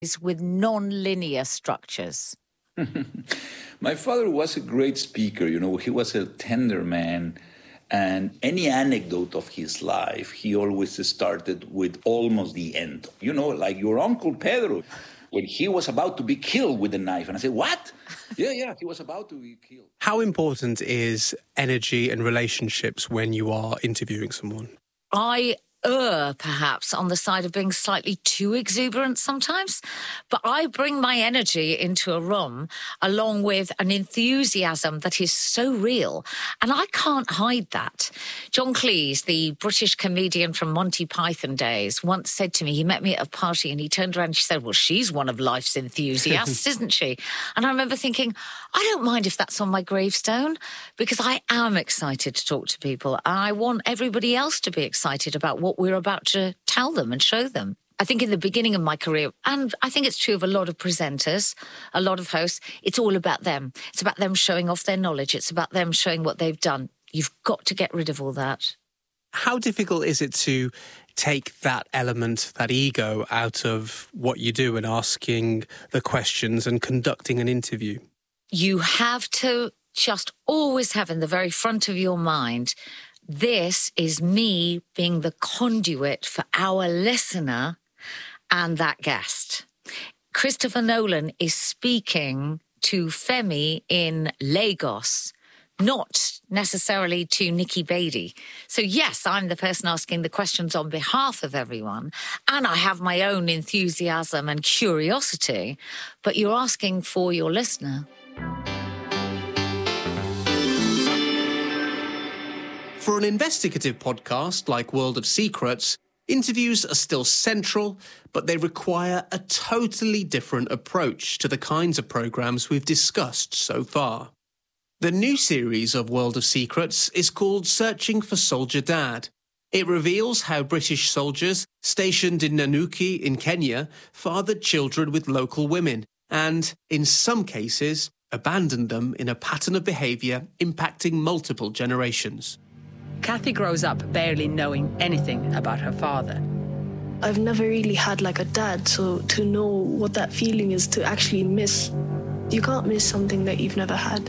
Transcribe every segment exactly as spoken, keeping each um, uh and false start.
with non-linear structures. My father was a great speaker. You know, he was a tender man. And any anecdote of his life, he always started with almost the end. You know, like your Uncle Pedro, when he was about to be killed with a knife. And I said, what? Yeah, yeah, he was about to be killed. How important is energy and relationships when you are interviewing someone? I err, perhaps, on the side of being slightly too exuberant sometimes. But I bring my energy into a room along with an enthusiasm that is so real. And I can't hide that. John Cleese, the British comedian from Monty Python days, once said to me, he met me at a party and he turned around and she said, well, she's one of life's enthusiasts, isn't she? And I remember thinking, I don't mind if that's on my gravestone, because I am excited to talk to people. And I want everybody else to be excited about what we're about to tell them and show them. I think in the beginning of my career, and I think it's true of a lot of presenters, a lot of hosts, it's all about them. It's about them showing off their knowledge. It's about them showing what they've done. You've got to get rid of all that. How difficult is it to take that element, that ego, out of what you do and asking the questions and conducting an interview? You have to just always have in the very front of your mind, this is me being the conduit for our listener and that guest. Christopher Nolan is speaking to Femi in Lagos, not necessarily to Nikki Beatty. So yes, I'm the person asking the questions on behalf of everyone, and I have my own enthusiasm and curiosity, but you're asking for your listener. For an investigative podcast like World of Secrets, interviews are still central, but they require a totally different approach to the kinds of programmes we've discussed so far. The new series of World of Secrets is called Searching for Soldier Dad. It reveals how British soldiers stationed in Nanyuki in Kenya fathered children with local women and, in some cases, abandoned them in a pattern of behaviour impacting multiple generations. Kathy grows up barely knowing anything about her father. I've never really had like a dad, so to know what that feeling is to actually miss, you can't miss something that you've never had.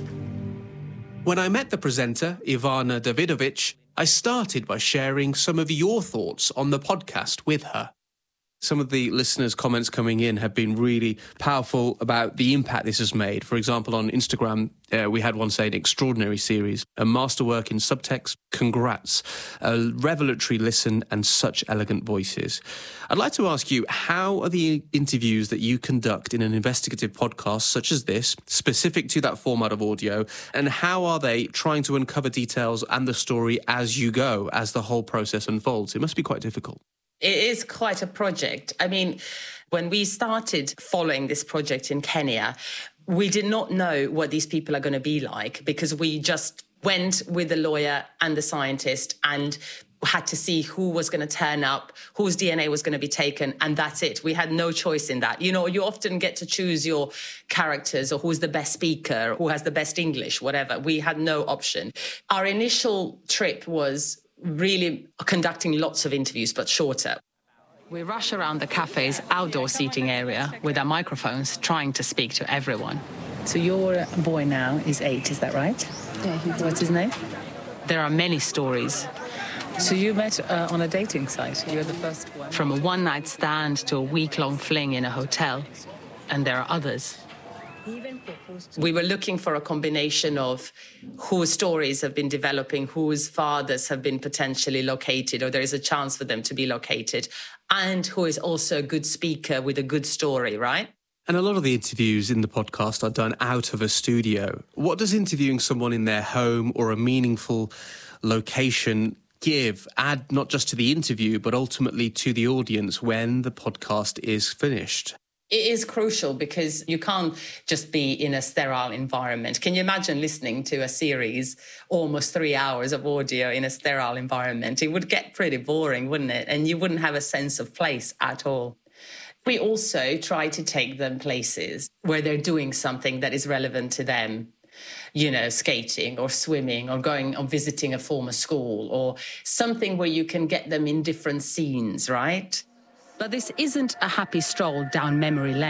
When I met the presenter, Ivana Davidovich, I started by sharing some of your thoughts on the podcast with her. Some of the listeners' comments coming in have been really powerful about the impact this has made. For example, on Instagram, uh, we had one saying, extraordinary series, a masterwork in subtext, congrats, a revelatory listen and such elegant voices. I'd like to ask you, how are the interviews that you conduct in an investigative podcast such as this, specific to that format of audio, and how are they trying to uncover details and the story as you go, as the whole process unfolds? It must be quite difficult. It is quite a project. I mean, when we started following this project in Kenya, we did not know what these people are going to be like, because we just went with the lawyer and the scientist and had to see who was going to turn up, whose D N A was going to be taken, and that's it. We had no choice in that. You know, you often get to choose your characters or who's the best speaker, who has the best English, whatever. We had no option. Our initial trip was really conducting lots of interviews, but shorter. We rush around the cafe's outdoor seating area with our microphones, trying to speak to everyone. So your boy now is eight, is that right? Yeah, he's What's his name? There are many stories. So you met uh, on a dating site? You're the first one? From a one-night stand to a week-long fling in a hotel. And there are others. We were looking for a combination of whose stories have been developing, whose fathers have been potentially located, or there is a chance for them to be located, and who is also a good speaker with a good story, right? And a lot of the interviews in the podcast are done out of a studio. What does interviewing someone in their home or a meaningful location give, add not just to the interview, but ultimately to the audience when the podcast is finished? It is crucial because you can't just be in a sterile environment. Can you imagine listening to a series, almost three hours of audio in a sterile environment? It would get pretty boring, wouldn't it? And you wouldn't have a sense of place at all. We also try to take them places where they're doing something that is relevant to them. You know, skating or swimming or going or visiting a former school or something where you can get them in different scenes, right? But this isn't a happy stroll down memory lane.